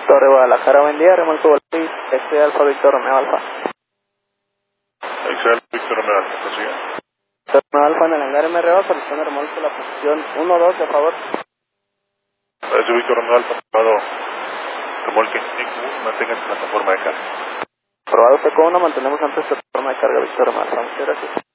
Torre Guadalajara, buen día, remolque Volpi, Alfa Víctor Romeo Alfa. Víctor Romeo Alfa, ¿consigue? Romeo Alfa en el hangar MRO, solicitando remolque la posición 1-2, de favor. Víctor Romeo Alfa, aprobado remolque EQ, manténgase en plataforma de carga. Probado PQ1, mantenemos antes plataforma de carga, Víctor Romeo Alfa, muchas gracias.